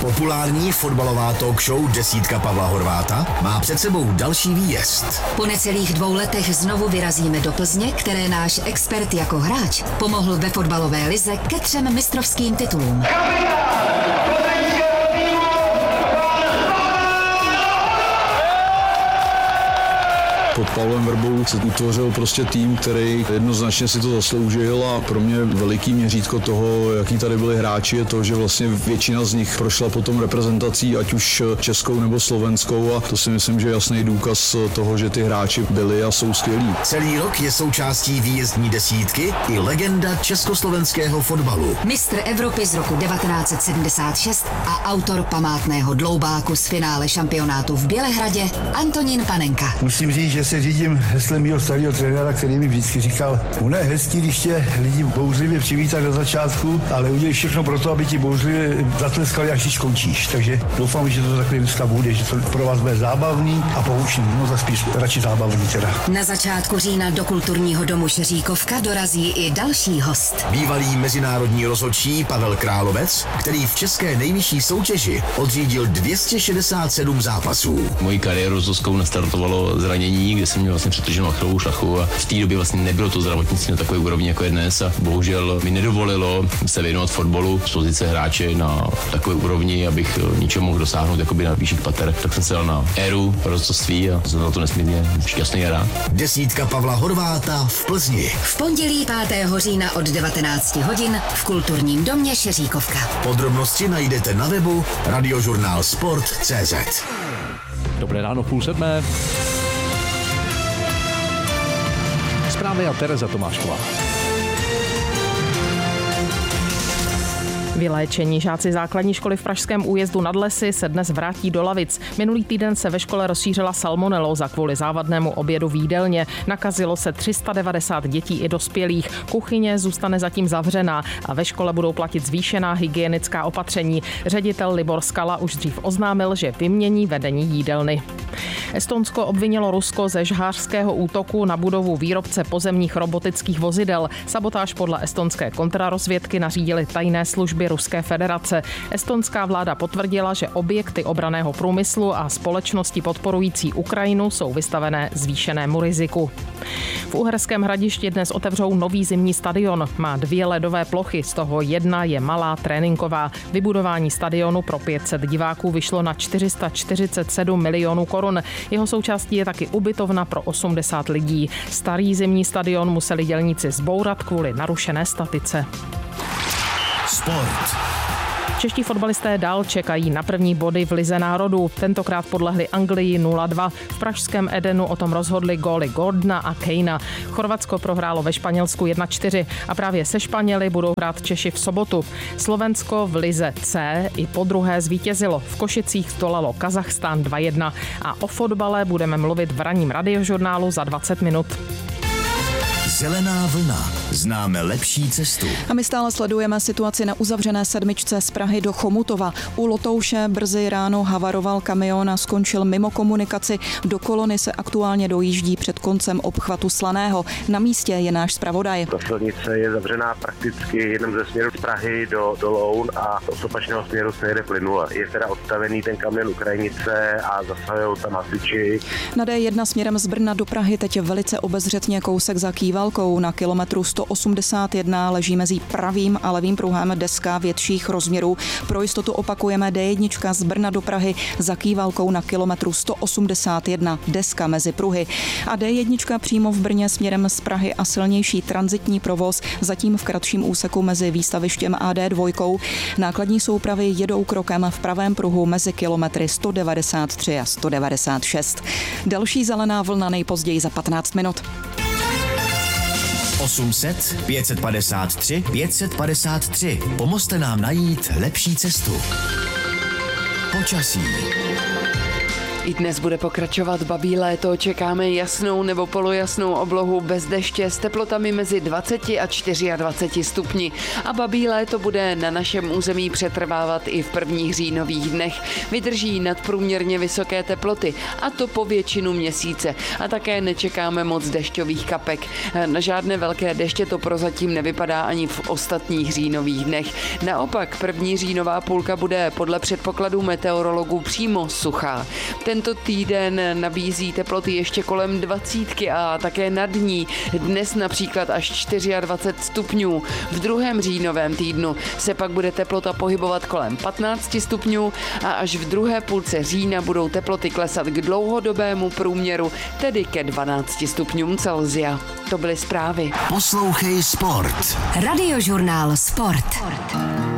Populární fotbalová talk show Desítka Pavla Horváta má před sebou další výjezd. Po necelých 2 letech znovu vyrazíme do Plzně, které náš expert jako hráč pomohl ve fotbalové lize ke 3 mistrovským titulům. Pod Pavlem Vrbou se utvořil prostě tým, který jednoznačně si to zasloužil a pro mě veliký měřítko toho, jaký tady byli hráči, je to, že vlastně většina z nich prošla potom reprezentací, ať už českou nebo slovenskou, a to si myslím, že je jasný důkaz toho, že ty hráči byli a jsou skvělí. Celý rok je součástí výjezdní desítky i legenda československého fotbalu. Mistr Evropy z roku 1976 a autor památného dloubáku z finále šampionátu v Bělehradě Antonín Panenka. Musím říct, že se řídím heslem mého starého trenéra, který mi vždycky říkal, ono je hezký, když tě lidi bouřlivě přivítají na začátku, ale udělej všechno pro to, aby ti bouřlivě zatleskali, až když skončíš. Takže doufám, že to takhle dneska bude, že to pro vás bude zábavný a poučný. No za spíš radši zábavný teda. Na začátku října do kulturního domu Šeříkovka dorazí i další host. Bývalý mezinárodní rozhodčí Pavel Královec, který v české nejvyšší soutěži odřídil 267 zápasů. Moji kariéru s Zuzkou nastartovalo zranění, kde jsem měl vlastně přetrženou achilovou šlachu a v té době vlastně nebylo to zdravotnictví na takové úrovni, jako je dnes, a bohužel mi nedovolilo se věnovat fotbalu z pozice hráče na takové úrovni, abych ničeho mohl dosáhnout jakoby na výšších pater. Tak jsem se dal na éru rozhodcovství a jsem za to nesmírně šťastný a rád. Desítka Pavla Horváta v Plzni. V pondělí 5. října od 19 hodin v kulturním domě Šeříkovka. Podrobnosti najdete na webu radiožurnálsport.cz. Dobré ráno, 6:30. Zprávy a Tereza Tomášková. Vyléčení žáci základní školy v pražském Újezdu nad Lesy se dnes vrátí do lavic. Minulý týden se ve škole rozšířila salmonelóza kvůli závadnému obědu v jídelně. Nakazilo se 390 dětí i dospělých. Kuchyně zůstane zatím zavřená a ve škole budou platit zvýšená hygienická opatření. Ředitel Libor Skala už dřív oznámil, že vymění vedení jídelny. Estonsko obvinilo Rusko ze žhářského útoku na budovu výrobce pozemních robotických vozidel. Sabotáž podle estonské kontrarozvědky nařídily tajné služby Ruské federace. Estonská vláda potvrdila, že objekty obranného průmyslu a společnosti podporující Ukrajinu jsou vystavené zvýšenému riziku. V Uherském Hradišti dnes otevřou nový zimní stadion. Má 2 ledové plochy, z toho jedna je malá tréninková. Vybudování stadionu pro 500 diváků vyšlo na 447 milionů korun. Jeho součástí je taky ubytovna pro 80 lidí. Starý zimní stadion museli dělníci zbourat kvůli narušené statice. Sport. Čeští fotbalisté dál čekají na první body v Lize národů. Tentokrát podlehli Anglii 0-2. V pražském Edenu o tom rozhodli góly Gordona a Kanea. Chorvatsko prohrálo ve Španělsku 1-4 a právě se Španěli budou hrát Češi v sobotu. Slovensko v Lize C i podruhé zvítězilo. V Košicích zdolalo Kazachstán 2-1 a o fotbale budeme mluvit v ranním radiožurnálu za 20 minut. Zelená vlna. Známe lepší cestu. A my stále sledujeme situaci na uzavřené sedmičce z Prahy do Chomutova. U Lotouše brzy ráno havaroval kamion a skončil mimo komunikaci. Do Kolony se aktuálně dojíždí před koncem obchvatu Slaného. Na místě je náš zpravodaj. Ta silnice je zavřená prakticky jenom ze směru z Prahy do Loun a z opačného směru se jede plynule. Je teda odstavený ten kamion u krajnice a zasahují tam hasiči. Na D1 směrem z Brna do Prahy teď je velice obezřetně kousek za Kývalkou. Na kilometru 181 leží mezi pravým a levým pruhem deska větších rozměrů. Pro jistotu opakujeme D1 z Brna do Prahy za Kývalkou na kilometru 181 deska mezi pruhy. A D1 přímo v Brně směrem z Prahy a silnější tranzitní provoz zatím v kratším úseku mezi výstavištěm a D2. Nákladní soupravy jedou krokem v pravém pruhu mezi kilometry 193 a 196. Další zelená vlna nejpozději za 15 minut. 800 553 553. Pomozte nám najít lepší cestu. Počasí. I dnes bude pokračovat babí léto, čekáme jasnou nebo polojasnou oblohu bez deště s teplotami mezi 20 a 24 stupni. A babí léto bude na našem území přetrvávat i v prvních říjnových dnech. Vydrží nadprůměrně vysoké teploty, a to po většinu měsíce. A také nečekáme moc dešťových kapek. Na žádné velké deště to prozatím nevypadá ani v ostatních říjnových dnech. Naopak první říjnová půlka bude podle předpokladů meteorologů přímo suchá. Tento týden nabízí teploty ještě kolem 20 a také nad ní. Dnes například až 24 stupňů. V druhém říjnovém týdnu se pak bude teplota pohybovat kolem 15 stupňů a až v druhé půlce října budou teploty klesat k dlouhodobému průměru, tedy ke 12 stupňům Celsia. To byly zprávy. Poslouchej Sport. Radiožurnál Sport.